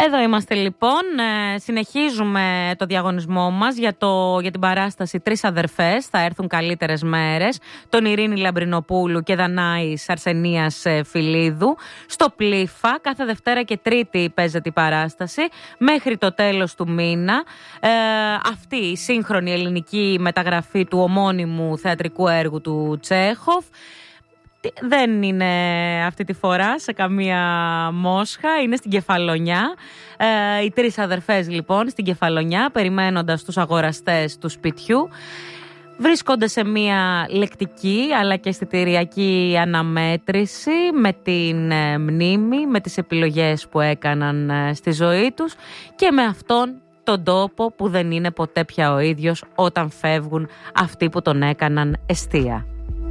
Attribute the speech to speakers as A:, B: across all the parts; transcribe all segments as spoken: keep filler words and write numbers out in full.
A: Εδώ είμαστε λοιπόν, ε, συνεχίζουμε το διαγωνισμό μας για, το, για την παράσταση «Τρεις αδερφές, θα έρθουν καλύτερες μέρες», των Ειρήνη Λαμπρινοπούλου και Δανάης Αρσενίας Φιλίδου, στο Πλήφα. Κάθε Δευτέρα και Τρίτη παίζεται η παράσταση μέχρι το τέλος του μήνα. Ε, αυτή η σύγχρονη ελληνική μεταγραφή του ομώνυμου θεατρικού έργου του Τσέχοφ. Δεν είναι αυτή τη φορά σε καμία Μόσχα, είναι στην Κεφαλονιά. Ε, οι τρεις αδερφές λοιπόν στην Κεφαλονιά, περιμένοντας τους αγοραστές του σπιτιού. Βρίσκονται σε μια λεκτική αλλά και αισθητηριακή αναμέτρηση με την ε, μνήμη, με τις επιλογές που έκαναν ε, στη ζωή τους και με αυτόν τον τόπο που δεν είναι ποτέ πια ο ίδιος όταν φεύγουν αυτοί που τον έκαναν εστία.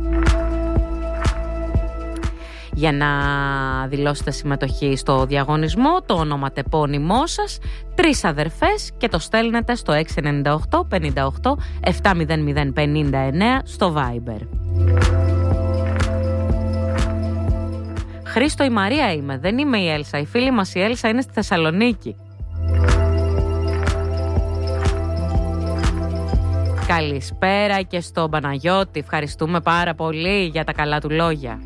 A: Για να δηλώσετε συμμετοχή στο διαγωνισμό, το ονοματεπώνυμό σας, τρεις αδερφές, και το στέλνετε στο έξι εννιά οκτώ πενήντα οκτώ επτά μηδέν μηδέν πενήντα εννέα στο Viber. Χρήστο, η Μαρία είμαι, δεν είμαι η Έλσα. Η φίλη μας η Έλσα είναι στη Θεσσαλονίκη. Καλησπέρα και στον Παναγιώτη. Ευχαριστούμε πάρα πολύ για τα καλά του λόγια.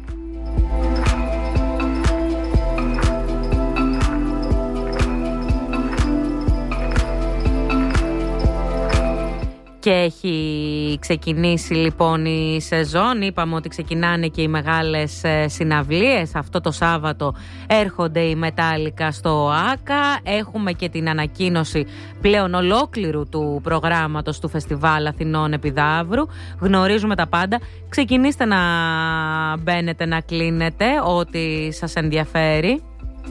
A: Και έχει ξεκινήσει λοιπόν η σεζόν. Είπαμε ότι ξεκινάνε και οι μεγάλες συναυλίες. Αυτό το Σάββατο έρχονται οι Μετάλλικα στο ΆΚΑ. Έχουμε και την ανακοίνωση πλέον ολόκληρου του προγράμματος του Φεστιβάλ Αθηνών Επιδαύρου. Γνωρίζουμε τα πάντα. Ξεκινήστε να μπαίνετε, να κλείνετε ό,τι σας ενδιαφέρει.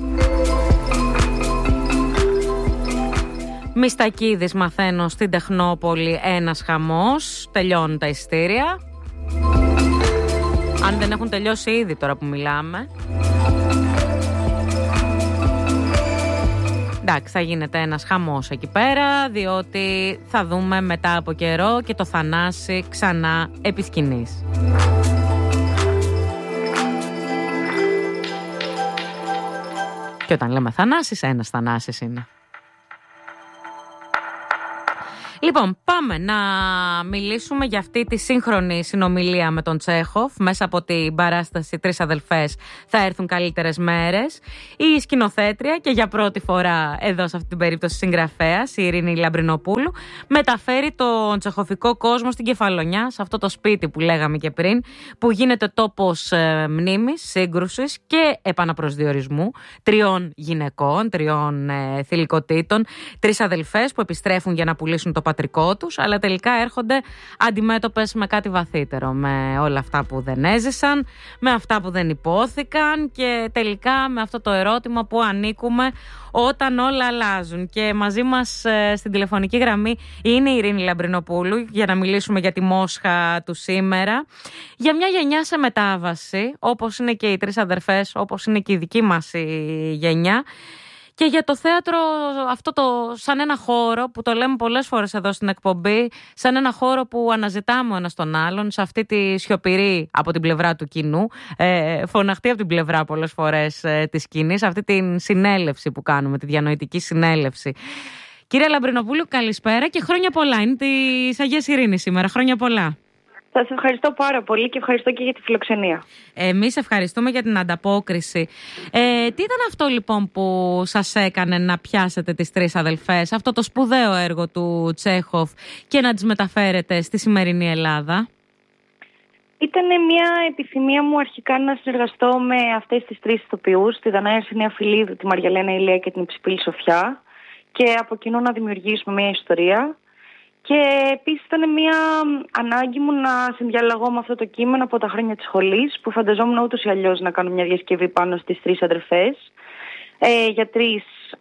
A: Μιστακίδης μαθαίνω στην Τεχνόπολη, ένας χαμός. Τελειώνουν τα εισιτήρια. Αν δεν έχουν τελειώσει ήδη τώρα που μιλάμε. Εντάξει, θα γίνεται ένας χαμός εκεί πέρα, διότι θα δούμε μετά από καιρό και το Θανάση ξανά επί σκηνής. Και όταν λέμε Θανάσης, ένας Θανάσης είναι. Λοιπόν, πάμε να μιλήσουμε για αυτή τη σύγχρονη συνομιλία με τον Τσέχοφ μέσα από την παράσταση «Τρεις αδελφές θα έρθουν καλύτερες μέρες». Η σκηνοθέτρια και για πρώτη φορά εδώ σε αυτή την περίπτωση συγγραφέας, η Ειρήνη Λαμπρινοπούλου, μεταφέρει τον τσεχοφικό κόσμο στην Κεφαλονιά, σε αυτό το σπίτι που λέγαμε και πριν, που γίνεται τόπος ε, μνήμης, σύγκρουσης και επαναπροσδιορισμού τριών γυναικών, τριών ε, θηλυκοτήτων, τρεις αδελφές που επιστρέφουν για να πουλήσουν το πατρικό τους, αλλά τελικά έρχονται αντιμέτωπες με κάτι βαθύτερο, με όλα αυτά που δεν έζησαν, με αυτά που δεν υπόθηκαν και τελικά με αυτό το ερώτημα που ανήκουμε όταν όλα αλλάζουν. Και μαζί μας ε, στην τηλεφωνική γραμμή είναι η Ειρήνη Λαμπρινοπούλου για να μιλήσουμε για τη Μόσχα του σήμερα, για μια γενιά σε μετάβαση, όπως είναι και οι τρεις αδερφές, όπως είναι και η δική μας η γενιά. Και για το θέατρο αυτό το, σαν ένα χώρο που το λέμε πολλές φορές εδώ στην εκπομπή, σαν ένα χώρο που αναζητάμε ο ένας τον άλλον, σε αυτή τη σιωπηρή από την πλευρά του κοινού, ε, φωναχτή από την πλευρά πολλές φορές ε, της σκηνής, αυτή την συνέλευση που κάνουμε, τη διανοητική συνέλευση. Κυρία Λαμπρινοπούλου, καλησπέρα και χρόνια πολλά. Είναι της Αγίας Ειρήνης σήμερα. Χρόνια πολλά.
B: Σας ευχαριστώ πάρα πολύ και ευχαριστώ και για τη φιλοξενία.
A: Εμείς ευχαριστούμε για την ανταπόκριση. Ε, τι ήταν αυτό λοιπόν που σας έκανε να πιάσετε τις τρεις αδελφές, αυτό το σπουδαίο έργο του Τσέχοφ, και να τις μεταφέρετε στη σημερινή Ελλάδα?
B: Ήταν μια επιθυμία μου αρχικά να συνεργαστώ με αυτές τις τρεις ηθοποιούς, τη Δανάη Αρσενία Φιλίδου, τη Μαριαλένα Ηλία και την Υψηπήλη Σοφιά, και από κοινού να δημιουργήσουμε μια ιστορία. Και επίσης ήταν μια ανάγκη μου να συνδιαλλαγώ με αυτό το κείμενο από τα χρόνια της σχολής, που φανταζόμουν ούτως ή αλλιώς να κάνω μια διασκευή πάνω στις τρεις αδερφές, ε, για τρεις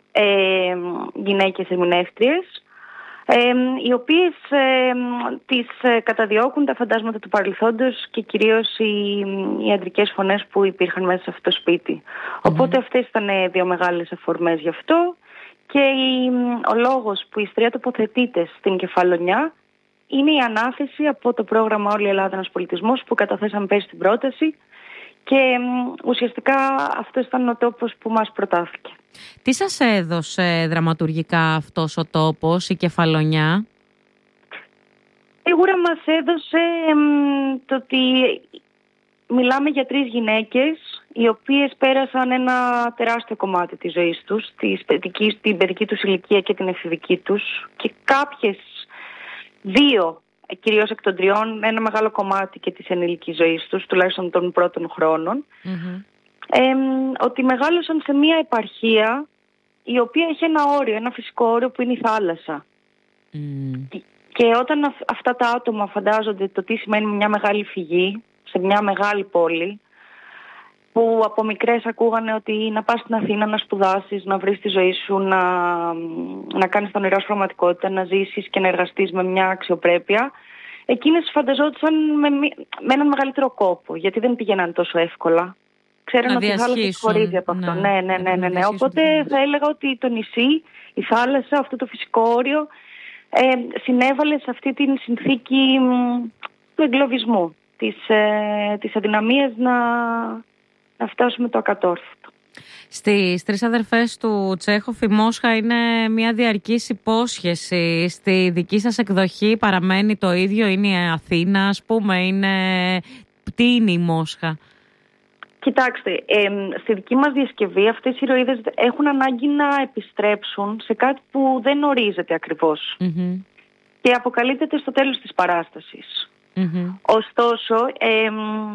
B: ε, γυναίκες ερμηνεύτριες, ε, οι οποίες ε, τις ε, καταδιώκουν τα φαντάσματα του παρελθόντος και κυρίως οι, οι αντρικές φωνές που υπήρχαν μέσα σε αυτό το σπίτι. Mm-hmm. Οπότε αυτές ήταν δύο μεγάλες αφορμές γι' αυτό. Και η, ο λόγος που η ιστορία τοποθετείται στην Κεφαλονιά είναι η ανάθεση από το πρόγραμμα «Όλη η Ελλάδα ένας πολιτισμός» που καταθέσαμε πέρσι στην πρόταση, και ουσιαστικά αυτό ήταν ο τόπος που μας προτάθηκε.
A: Τι σας έδωσε δραματουργικά αυτός ο τόπος, η Κεφαλονιά?
B: Σίγουρα μας έδωσε εμ, το ότι μιλάμε για τρεις γυναίκες οι οποίες πέρασαν ένα τεράστιο κομμάτι της ζωής τους, της παιδικής, την παιδική τους ηλικία και την εφηβική τους, και κάποιες, δύο κυρίως εκ των τριών, ένα μεγάλο κομμάτι και της ενήλικης ζωής τους, τουλάχιστον των πρώτων χρόνων. Mm-hmm. Ε, ότι μεγάλωσαν σε μια επαρχία η οποία έχει ένα όριο, ένα φυσικό όριο που είναι η θάλασσα. Mm. Και όταν αυτά τα άτομα φαντάζονται το τι σημαίνει μια μεγάλη φυγή σε μια μεγάλη πόλη, που από μικρές ακούγανε ότι να πας στην Αθήνα να σπουδάσεις, να βρεις τη ζωή σου, να, να κάνεις τα όνειρά σου πραγματικότητα, να ζήσεις και να εργαστείς με μια αξιοπρέπεια, εκείνες φανταζόντουσαν με, με έναν μεγαλύτερο κόπο, γιατί δεν πηγαίναν τόσο εύκολα. Ξέραν ότι η θάλασσα χωρίζει από αυτό. Ναι, ναι, ναι, ναι, ναι, ναι. Οπότε θα έλεγα ότι το νησί, η θάλασσα, αυτό το φυσικό όριο, ε, συνέβαλε σε αυτή την συνθήκη του εγκλωβισμού, της, ε, της αδυναμίας να, να φτάσουμε το ακατόρθωτο.
A: Στις τρεις αδερφές του Τσέχοφ η Μόσχα είναι μια διαρκής υπόσχεση. Στη δική σας εκδοχή παραμένει το ίδιο, είναι η Αθήνα, ας πούμε, είναι... τι είναι η Μόσχα?
B: Κοιτάξτε, ε, στη δική μας διασκευή αυτές οι ηρωίδες έχουν ανάγκη να επιστρέψουν σε κάτι που δεν ορίζεται ακριβώς. Mm-hmm. Και αποκαλύπτεται στο τέλος της παράστασης. Mm-hmm. Ωστόσο, ε,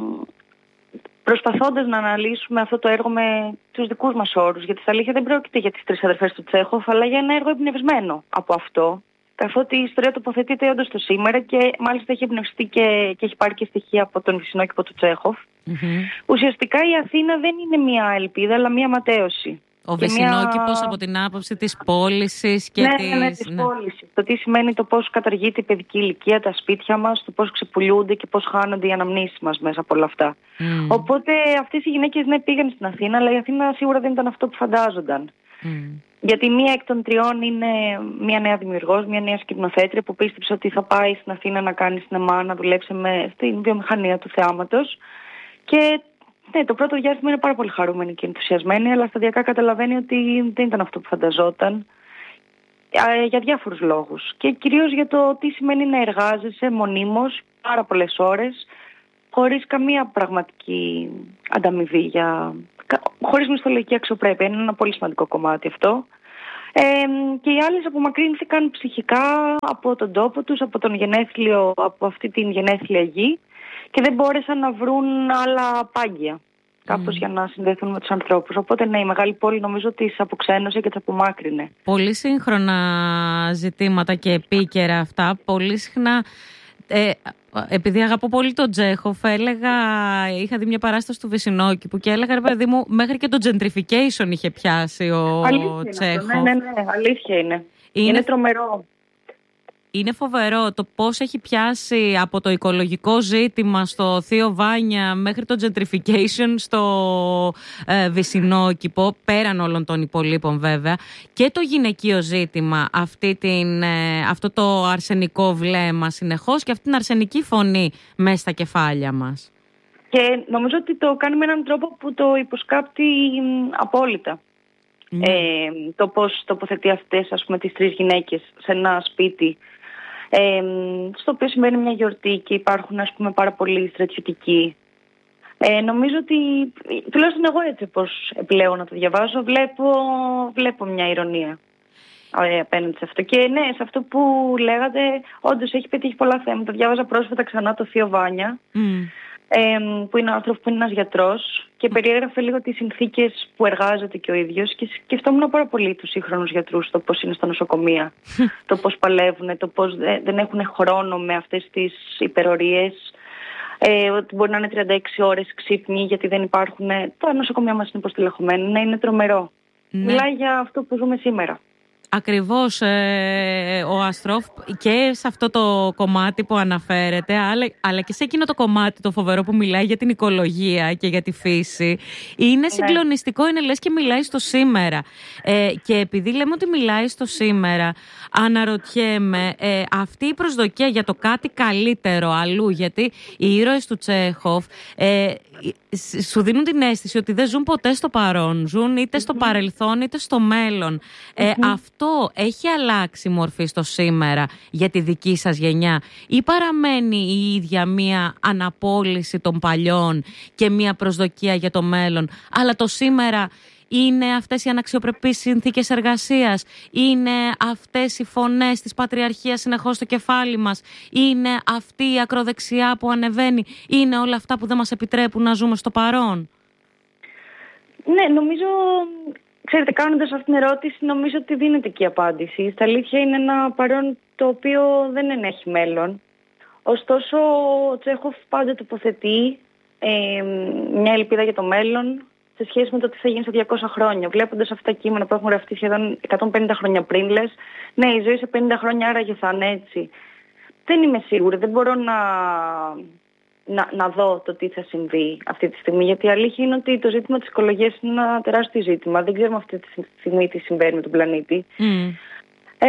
B: προσπαθώντας να αναλύσουμε αυτό το έργο με τους δικούς μας όρους, γιατί στα αλήθεια δεν πρόκειται για τις τρεις αδερφές του Τσέχοφ, αλλά για ένα έργο εμπνευσμένο από αυτό, καθότι η ιστορία τοποθετείται όντως στο σήμερα και μάλιστα έχει εμπνευστεί και, και έχει πάρει και στοιχεία από τον Βυσσινόκηπο του Τσέχοφ. Mm-hmm. Ουσιαστικά η Αθήνα δεν είναι μια ελπίδα, αλλά μια ματέωση.
A: Ο Βυσσινόκηπος μια... από την άποψη της πώλησης και
B: ναι,
A: της...
B: Ναι, ναι, της ναι. πώλησης. Το τι σημαίνει το πώς καταργείται η παιδική ηλικία, τα σπίτια μας, το πώς ξεπουλούνται και πώς χάνονται οι αναμνήσεις μας μέσα από όλα αυτά. Mm. Οπότε αυτές οι γυναίκες ναι πήγαν στην Αθήνα, αλλά η Αθήνα σίγουρα δεν ήταν αυτό που φαντάζονταν. Mm. Γιατί μία εκ των τριών είναι μία νέα δημιουργός, μία νέα σκηνοθέτρια που πίστεψε ότι θα πάει στην Αθήνα να κάνει σινεμά, να δουλέψει με, στην βιομηχανία του θεάματος. Και ναι, το πρώτο διάστημα είναι πάρα πολύ χαρούμενη και ενθουσιασμένη, αλλά σταδιακά καταλαβαίνει ότι δεν ήταν αυτό που φανταζόταν. Για διάφορους λόγους. Και κυρίως για το τι σημαίνει να εργάζεσαι μονίμως πάρα πολλές ώρες, χωρίς καμία πραγματική ανταμοιβή, για... χωρίς μισθολογική αξιοπρέπεια. Είναι ένα πολύ σημαντικό κομμάτι αυτό. Ε, και οι άλλες απομακρύνθηκαν ψυχικά από τον τόπο τους, από τον γενέθλιο, από αυτή την γενέθλια γη, και δεν μπόρεσαν να βρουν άλλα πάγια κάπως mm. για να συνδεθούν με τους ανθρώπους. Οπότε ναι, η μεγάλη πόλη νομίζω τις αποξένωσε και τις απομάκρυνε.
A: Πολύ σύγχρονα ζητήματα και επίκαιρα αυτά. Πολύ συχνά, ε, επειδή αγαπώ πολύ τον Τσέχοφ, έλεγα, είχα δει μια παράσταση του Βυσσινόκηπου και έλεγα, ρε παιδί μου, μέχρι και το gentrification είχε πιάσει ο Τσέχοφ.
B: Ναι, ναι, ναι, αλήθεια είναι. Είναι, είναι τρομερό.
A: Είναι φοβερό το πώς έχει πιάσει από το οικολογικό ζήτημα στο Θείο Βάνια μέχρι το gentrification στο ε, Βυσσινόκηπο, πέραν όλων των υπολείπων βέβαια, και το γυναικείο ζήτημα, αυτή την, ε, αυτό το αρσενικό βλέμμα συνεχώς και αυτή την αρσενική φωνή μέσα στα κεφάλια μας. Και
B: νομίζω ότι το κάνει με έναν τρόπο που το υποσκάπτει απόλυτα. Mm. Ε, το πώς τοποθετεί αυτές, ας πούμε, τις τρεις γυναίκες σε ένα σπίτι, Ε, στο οποίο σημαίνει μια γιορτή και υπάρχουν, ας πούμε, πάρα πολλοί στρατιωτικοί. Ε, νομίζω ότι, τουλάχιστον εγώ έτσι πως επιλέγω να το διαβάζω, βλέπω, βλέπω μια ηρωνία ε, απέναντι σε αυτό. Και ναι, σε αυτό που λέγατε, όντως έχει πετύχει πολλά θέματα. Διάβαζα πρόσφατα ξανά το Θείο Βάνια, mm. ε, που είναι ο άνθρωπος που είναι ένας γιατρός και περιέγραφε λίγο τις συνθήκες που εργάζεται και ο ίδιος, και σκεφτόμουν πάρα πολύ τους σύγχρονους γιατρούς, το πώς είναι στα νοσοκομεία, το πώς παλεύουν, το πώς δεν έχουν χρόνο με αυτές τις υπερορίες, ε, ότι μπορεί να είναι τριάντα έξι ώρες ξύπνοι γιατί δεν υπάρχουν. Τα νοσοκομεία μας είναι υποστελεχωμένα, να είναι τρομερό. Ναι. Μιλάει για αυτό που ζούμε σήμερα.
A: Ακριβώς, ε, ο Αστρόφ και σε αυτό το κομμάτι που αναφέρεται, αλλά, αλλά και σε εκείνο το κομμάτι το φοβερό που μιλάει για την οικολογία και για τη φύση, είναι συγκλονιστικό, είναι λες και μιλάει στο σήμερα. Ε, και επειδή λέμε ότι μιλάει στο σήμερα, αναρωτιέμαι, ε, αυτή η προσδοκία για το κάτι καλύτερο αλλού, γιατί οι ήρωες του Τσέχοφ ε, σου δίνουν την αίσθηση ότι δεν ζουν ποτέ στο παρόν, ζουν είτε στο mm-hmm. παρελθόν είτε στο μέλλον. Ε, mm-hmm. Αυτό έχει αλλάξει μορφή στο σήμερα για τη δική σας γενιά ή παραμένει η ίδια μία αναπόλυση των παλιών και μία προσδοκία για το μέλλον, αλλά το σήμερα είναι αυτές οι αναξιοπρεπείς συνθήκες εργασίας, είναι αυτές οι φωνές της πατριαρχίας συνεχώς στο κεφάλι μας, είναι αυτή η ακροδεξιά που ανεβαίνει, είναι όλα αυτά που δεν μας επιτρέπουν να ζούμε στο παρόν?
B: Ναι, νομίζω, ξέρετε, κάνοντας αυτήν την ερώτηση, νομίζω ότι δίνεται και η απάντηση. Στα αλήθεια είναι ένα παρόν το οποίο δεν ενέχει μέλλον. Ωστόσο, ο Τσέχοφ πάντα τοποθετεί ε, μια ελπίδα για το μέλλον σε σχέση με το τι θα γίνει σε διακόσια χρόνια. Βλέποντας αυτά τα κείμενα που έχουν γραφτεί σχεδόν εκατόν πενήντα χρόνια πριν, λες, ναι, η ζωή σε πενήντα χρόνια άραγε θα είναι έτσι. Δεν είμαι σίγουρη, δεν μπορώ να, να, να δω το τι θα συμβεί αυτή τη στιγμή. Γιατί η αλήθεια είναι ότι το ζήτημα της οικολογίας είναι ένα τεράστιο ζήτημα. Δεν ξέρουμε αυτή τη στιγμή τι συμβαίνει με τον πλανήτη. Mm. Ε,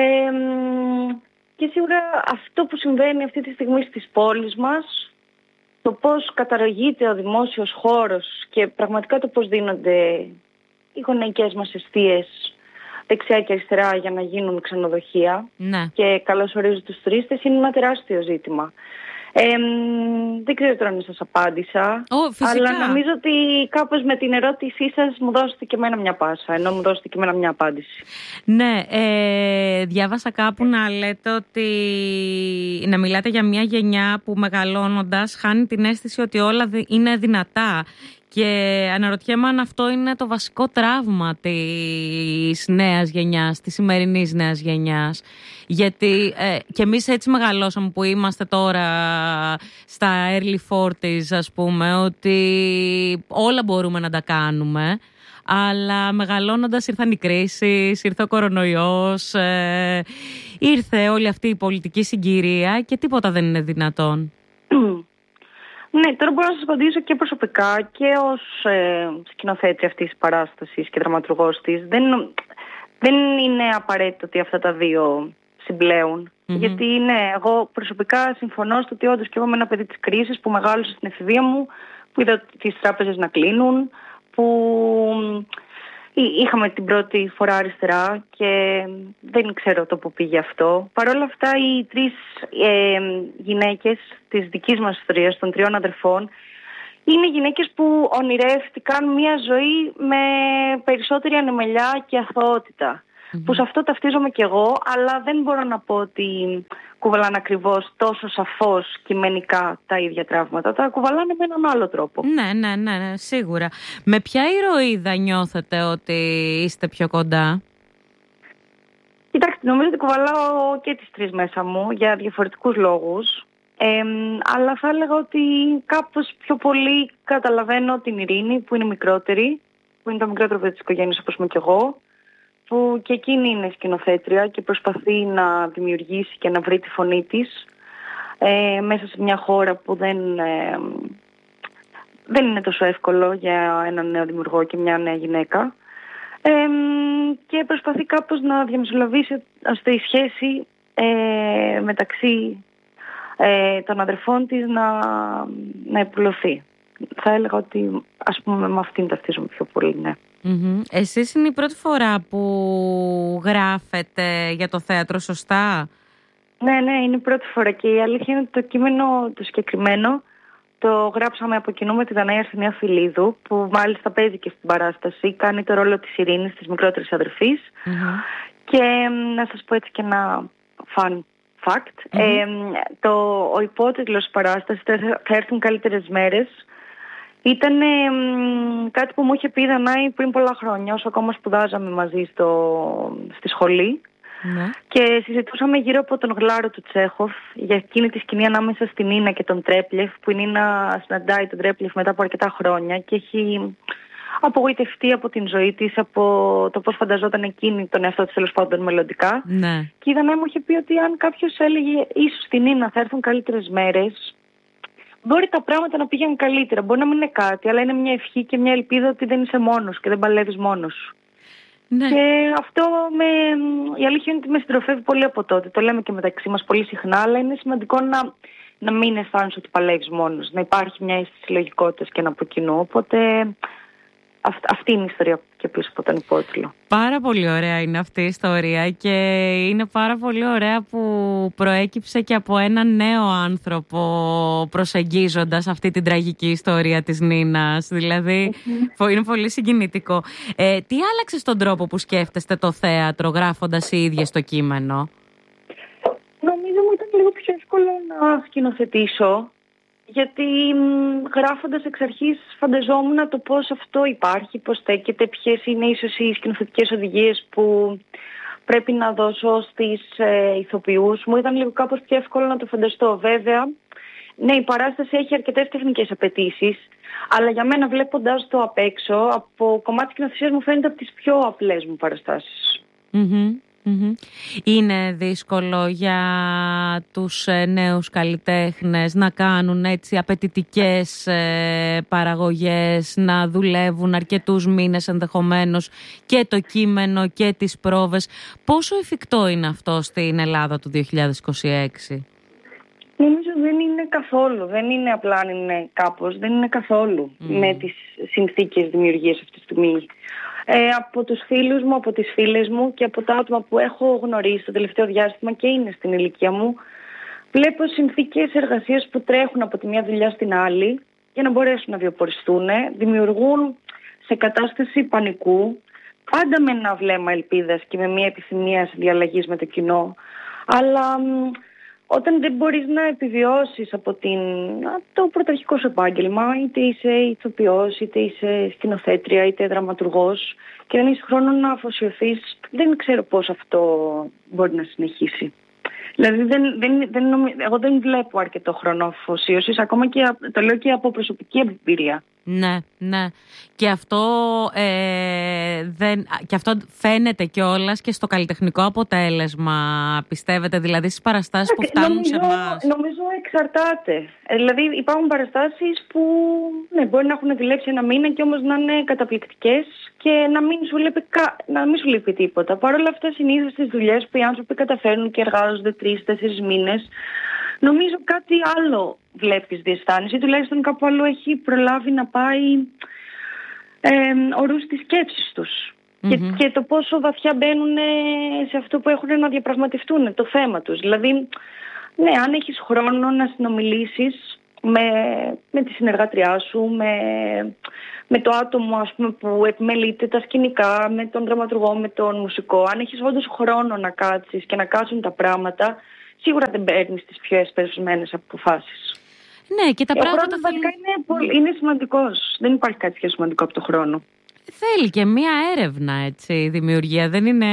B: και σίγουρα αυτό που συμβαίνει αυτή τη στιγμή στις πόλεις μας, το πώς καταργείται ο δημόσιος χώρος και πραγματικά το πώς δίνονται οι γονεϊκές μας εστίες δεξιά και αριστερά για να γίνουν ξενοδοχεία, ναι, και καλώς ορίζω τους τουρίστες, είναι ένα τεράστιο ζήτημα. Ε, δεν ξέρω τώρα αν σας απάντησα,
A: oh,
B: αλλά νομίζω ότι κάπως με την ερώτησή σας μου δώσετε και εμένα μια πάσα, ενώ μου δώσετε και εμένα μια απάντηση.
A: Ναι, ε, διάβασα κάπου να λέτε ότι να μιλάτε για μια γενιά που μεγαλώνοντας χάνει την αίσθηση ότι όλα είναι δυνατά. Και αναρωτιέμαι αν αυτό είναι το βασικό τραύμα της νέας γενιάς, της σημερινής νέας γενιάς. Γιατί ε, και εμείς έτσι μεγαλώσαμε που είμαστε τώρα στα early forties, ας πούμε, ότι όλα μπορούμε να τα κάνουμε. Αλλά μεγαλώνοντας ήρθαν οι κρίσεις, ήρθε ο κορονοϊός, ε, ήρθε όλη αυτή η πολιτική συγκυρία και τίποτα δεν είναι δυνατόν.
B: Ναι, τώρα μπορώ να σας απαντήσω και προσωπικά και ως ε, σκηνοθέτρια αυτής της παράστασης και δραματουργός της. Δεν, δεν είναι απαραίτητο ότι αυτά τα δύο συμπλέουν. Mm-hmm. Γιατί ναι, εγώ προσωπικά συμφωνώ στο ότι όντως και εγώ είμαι ένα παιδί της κρίσης που μεγάλωσε στην εφηβεία μου, που είδα τις τράπεζες να κλείνουν, που είχαμε την πρώτη φορά αριστερά και δεν ξέρω το που πήγε αυτό. Παρ' όλα αυτά οι τρεις ε, γυναίκες της δικής μας ιστορίας, των τριών αδερφών, είναι γυναίκες που ονειρεύτηκαν μια ζωή με περισσότερη ανεμελιά και αθωότητα. Mm-hmm. Που σε αυτό ταυτίζομαι κι εγώ, αλλά δεν μπορώ να πω ότι κουβαλάνε ακριβώς τόσο σαφώς κειμενικά τα ίδια τραύματα. Τα κουβαλάνε με έναν άλλο τρόπο.
A: Ναι, ναι, ναι, ναι, σίγουρα. Με ποια ηρωίδα νιώθετε ότι είστε πιο κοντά?
B: Κοιτάξτε, νομίζω ότι κουβαλάω και τις τρεις μέσα μου για διαφορετικούς λόγους. Ε, αλλά θα έλεγα ότι κάπως πιο πολύ καταλαβαίνω την Ειρήνη, που είναι μικρότερη, που είναι το μικρότερο παιδί της οικογένειας όπως είμαι κι εγώ, που και εκείνη είναι σκηνοθέτρια και προσπαθεί να δημιουργήσει και να βρει τη φωνή της ε, μέσα σε μια χώρα που δεν, ε, δεν είναι τόσο εύκολο για έναν νέο δημιουργό και μια νέα γυναίκα. Ε, και προσπαθεί κάπως να διαμεσολαβήσει ώστε η σχέση ε, μεταξύ ε, των αδερφών της να, να επουλωθεί. Θα έλεγα ότι ας πούμε με αυτήν ταυτίζομαι πιο πολύ, ναι.
A: Mm-hmm. Εσείς είναι η πρώτη φορά που γράφετε για το θέατρο, σωστά?
B: Ναι, ναι, είναι η πρώτη φορά και η αλήθεια είναι ότι το κείμενο το συγκεκριμένο το γράψαμε από κοινού με τη Δανάη Αρσενία Φιλίδου, που μάλιστα παίζει και στην παράσταση, κάνει το ρόλο της Ειρήνης, της μικρότερης αδερφής. Mm-hmm. Και να σας πω έτσι και ένα fun fact, mm-hmm. ε, το, ο υπότιτλος της παράστασης «Θα έρθουν καλύτερες μέρες» ήταν ε, κάτι που μου είχε πει η Δανάη πριν πολλά χρόνια, όσο ακόμα σπουδάζαμε μαζί στο, στη σχολή. Ναι. Και συζητούσαμε γύρω από τον γλάρο του Τσέχοφ για εκείνη τη σκηνή ανάμεσα στην Νίνα και τον Τρέπλεφ, που η Νίνα συναντάει τον Τρέπλεφ μετά από αρκετά χρόνια και έχει απογοητευτεί από την ζωή της, από το πώς φανταζόταν εκείνη τον εαυτό της τέλος πάντων μελλοντικά. Ναι. Και η Δανάη μου είχε πει ότι αν κάποιος έλεγε ίσως στην Νίνα θα έρθουν καλύτερες μέρες, μπορεί τα πράγματα να πήγαιναν καλύτερα. Μπορεί να μην είναι κάτι, αλλά είναι μια ευχή και μια ελπίδα ότι δεν είσαι μόνος και δεν παλεύεις μόνος σου. Ναι. Και αυτό με, η αλήθεια είναι ότι με συντροφεύει πολύ από τότε. Το λέμε και μεταξύ μας πολύ συχνά, αλλά είναι σημαντικό να να μην αισθάνεσαι ότι παλεύεις μόνος, να υπάρχει μια αίσθηση λογικότητας και ένα από κοινού. Οπότε αυτή είναι η ιστορία και πίσω από τον υπότιτλο.
A: Πάρα πολύ ωραία είναι αυτή η ιστορία και είναι πάρα πολύ ωραία που προέκυψε και από έναν νέο άνθρωπο προσεγγίζοντας αυτή την τραγική ιστορία της Νίνας. Δηλαδή mm-hmm. είναι πολύ συγκινητικό. Ε, τι άλλαξε στον τρόπο που σκέφτεστε το θέατρο γράφοντας οι ίδιες το κείμενο?
B: Νομίζω μου ήταν λίγο πιο εύκολο να σκηνοθετήσω. Γιατί γράφοντας εξ αρχής φανταζόμουν το πώς αυτό υπάρχει, πώς στέκεται, ποιες είναι ίσως οι σκηνοθετικές οδηγίες που πρέπει να δώσω στις ε, ηθοποιούς. Μου ήταν λίγο κάπως πιο εύκολο να το φανταστώ. Βέβαια, ναι, η παράσταση έχει αρκετές τεχνικές απαιτήσεις, αλλά για μένα βλέποντας το απ' έξω, από κομμάτι σκηνοθεσίας μου φαίνεται από τις πιο απλές μου παραστάσεις.
A: Mm-hmm. Mm-hmm. Είναι δύσκολο για τους ε, νέους καλλιτέχνες να κάνουν έτσι απαιτητικές ε, παραγωγές, να δουλεύουν αρκετούς μήνες ενδεχομένως και το κείμενο και τις πρόβες. Πόσο εφικτό είναι αυτό στην Ελλάδα του δύο χιλιάδες είκοσι έξι?
B: Νομίζω δεν είναι καθόλου, δεν είναι απλά αν είναι κάπως, δεν είναι καθόλου mm. με τις συνθήκες δημιουργίας αυτή τη στιγμή. Ε, από τους φίλους μου, από τις φίλες μου και από τα άτομα που έχω γνωρίσει το τελευταίο διάστημα και είναι στην ηλικία μου, βλέπω συνθήκες εργασίας που τρέχουν από τη μια δουλειά στην άλλη για να μπορέσουν να βιοποριστούν, δημιουργούν σε κατάσταση πανικού, πάντα με ένα βλέμμα ελπίδας και με μια επιθυμία διαλλαγής με το κοινό, αλλά όταν δεν μπορείς να επιβιώσεις από, την, από το πρωταρχικό σου επάγγελμα, είτε είσαι ηθοποιός, είτε είσαι σκηνοθέτρια, είτε δραματουργός και δεν έχεις χρόνο να αφοσιωθείς, δεν ξέρω πώς αυτό μπορεί να συνεχίσει. Δηλαδή δεν, δεν, δεν νομι... εγώ δεν βλέπω αρκετό χρόνο αφοσίωσης, ακόμα και το λέω και από προσωπική εμπειρία.
A: Ναι, ναι. Και αυτό, ε, δεν, και αυτό φαίνεται κιόλας και στο καλλιτεχνικό αποτέλεσμα, πιστεύετε, δηλαδή στις παραστάσεις που φτάνουν
B: νομίζω,
A: σε εμάς?
B: Νομίζω εξαρτάται. Ε, δηλαδή υπάρχουν παραστάσεις που ναι, μπορεί να έχουν δουλέψει ένα μήνα και όμως να είναι καταπληκτικές και να μην σου λείπει, να μην σου λείπει τίποτα. Παρ' όλα αυτά, συνήθως στις δουλειές που οι άνθρωποι καταφέρνουν και εργάζονται τρεις-τέσσερις μήνες, νομίζω κάτι άλλο βλέπεις, διαισθάνεσαι, ή τουλάχιστον κάπου άλλο έχει προλάβει να πάει ε, ορούς στις σκέψεις τους. Mm-hmm. Και, και το πόσο βαθιά μπαίνουν σε αυτό που έχουν να διαπραγματευτούν, το θέμα τους. Δηλαδή, ναι, αν έχεις χρόνο να συνομιλήσεις με, με τη συνεργάτριά σου, με, με το άτομο ας πούμε, που επιμελείται τα σκηνικά, με τον δραματουργό, με τον μουσικό, αν έχεις όντως χρόνο να κάτσεις και να κάτσουν τα πράγματα, σίγουρα δεν παίρνεις τις πιο εσπεσμένες αποφάσεις.
A: Ναι, και τα
B: ο
A: πράγματα
B: χρόνος
A: θέλουν...
B: είναι, πολύ, είναι σημαντικός. Δεν υπάρχει κάτι πιο σημαντικό από το χρόνο.
A: Θέλει και μία έρευνα, έτσι, δημιουργία. Δεν είναι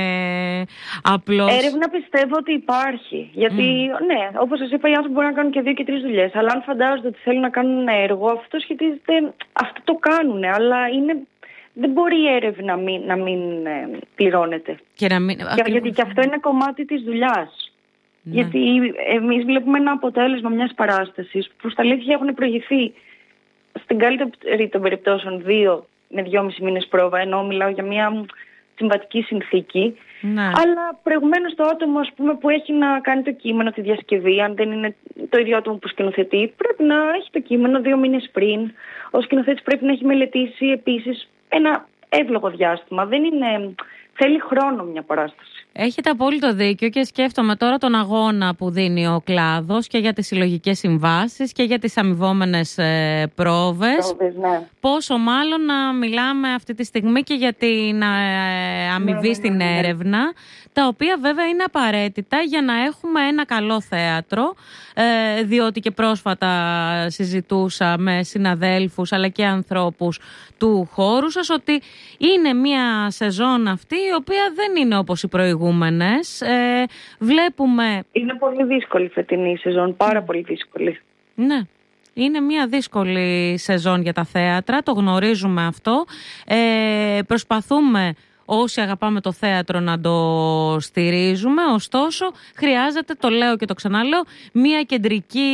A: απλώς...
B: Έρευνα πιστεύω ότι υπάρχει. Γιατί, mm. ναι, όπως σας είπα, οι άνθρωποι μπορούν να κάνουν και δύο και τρεις δουλειές. Αλλά αν φαντάζονται ότι θέλουν να κάνουν ένα έργο, αυτό σχετίζεται... Αυτό το κάνουν, αλλά είναι... Δεν μπορεί η έρευνα να μην, να μην ε, πληρώνεται. Και να μην... και, γιατί και αυτό είναι κομμάτι της δουλειάς. Ναι. Γιατί εμείς βλέπουμε ένα αποτέλεσμα μιας παράστασης που στα αλήθεια έχουν προηγηθεί στην καλύτερη των περιπτώσεων δύο με δυόμισι μήνες πρόβα, ενώ μιλάω για μια συμβατική συνθήκη. Ναι. Αλλά προηγουμένως το άτομο ας πούμε, που έχει να κάνει το κείμενο, τη διασκευή, αν δεν είναι το ίδιο άτομο που σκηνοθετεί, πρέπει να έχει το κείμενο δύο μήνες πριν. Ο σκηνοθέτης πρέπει να έχει μελετήσει επίσης ένα εύλογο διάστημα. Δεν είναι... Θέλει χρόνο μια παράσταση.
A: Έχετε απόλυτο δίκιο και σκέφτομαι τώρα τον αγώνα που δίνει ο κλάδος και για τις συλλογικές συμβάσεις και για τις αμοιβόμενες ε, πρόβες. Πρόβες, ναι. Πόσο μάλλον να μιλάμε αυτή τη στιγμή και για την ε, αμοιβή ναι, στην ναι, ναι, έρευνα, ναι. τα οποία βέβαια είναι απαραίτητα για να έχουμε ένα καλό θέατρο, ε, διότι και πρόσφατα συζητούσα με συναδέλφους αλλά και ανθρώπους του χώρου σας ότι είναι μια σεζόν αυτή η οποία δεν είναι όπως οι προηγούμενες. Ε, βλέπουμε...
B: Είναι πολύ δύσκολη η φετινή σεζόν, πάρα πολύ δύσκολη.
A: Ναι. Είναι μια δύσκολη σεζόν για τα θέατρα, το γνωρίζουμε αυτό. Ε, προσπαθούμε όσοι αγαπάμε το θέατρο να το στηρίζουμε. Ωστόσο, χρειάζεται, το λέω και το ξαναλέω, μια κεντρική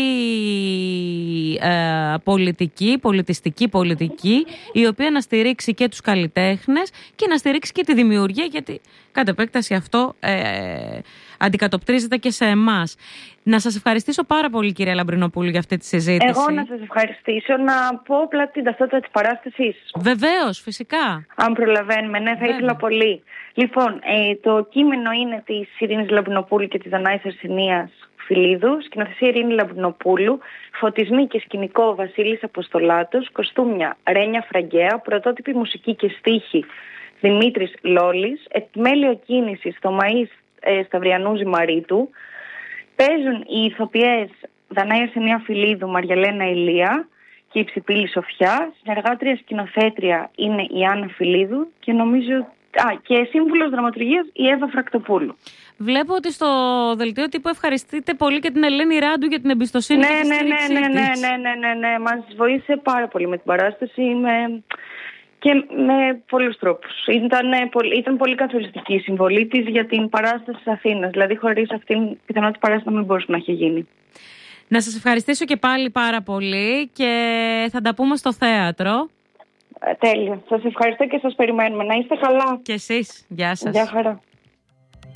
A: ε, πολιτική, πολιτιστική πολιτική, η οποία να στηρίξει και τους καλλιτέχνες και να στηρίξει και τη δημιουργία, γιατί κατ' επέκταση αυτό ε, αντικατοπτρίζεται και σε εμάς. Να σας ευχαριστήσω πάρα πολύ, κυρία Λαμπρινοπούλου, για αυτή τη συζήτηση.
B: Εγώ να σας ευχαριστήσω, να πω απλά την ταυτότητα της παράστασης.
A: Βεβαίως, φυσικά.
B: Αν προλαβαίνουμε, ναι, θα Βέβαια. ήθελα πολύ. Λοιπόν, ε, το κείμενο είναι της Ειρήνης Λαμπρινοπούλου και της Δανάης Αρσενίας Φιλίδου, σκηνοθεσία Ειρήνη Λαμπρινοπούλου, φωτισμοί και σκηνικό Βασίλης Αποστολάτος, κοστούμια Ρένια Φραγκαία, πρωτότυπη μουσική και στίχη Δημήτρης Λόλης, επιμέλεια κίνησης Θωμαής ε, Σταυριανού Ζημαρίτου. Παίζουν οι ηθοποιές Δανάη Αρσενία Φιλίδου, Μαριαλένα Ηλία και η Ψιπίλη Σοφιά. Συνεργάτρια σκηνοθέτρια είναι η Άννα Φιλίδου και νομίζω α, και σύμβουλος δραματουργίας η Εύα Φρακτοπούλου.
A: Βλέπω ότι στο δελτίο τύπου ευχαριστείτε πολύ και την Ελένη Ράντου για την εμπιστοσύνη
B: ναι,
A: και τη
B: ναι,
A: στήριξή
B: ναι, ναι, ναι,
A: της.
B: ναι, ναι, ναι, ναι. Μας βοήθησε πάρα πολύ με την παράσταση με... και με πολλούς τρόπους. Ήταν, ήταν πολύ καθοριστική η συμβολή της για την παράσταση της Αθήνας. Δηλαδή χωρίς αυτήν πιθανότητα η παράσταση να μην μπορούσε να έχει γίνει.
A: Να σας ευχαριστήσω και πάλι πάρα πολύ και θα τα πούμε στο θέατρο.
B: Ε, τέλεια. Σας ευχαριστώ και σας περιμένουμε. Να είστε καλά.
A: Και εσείς. Γεια σας.
B: Γεια χαρά.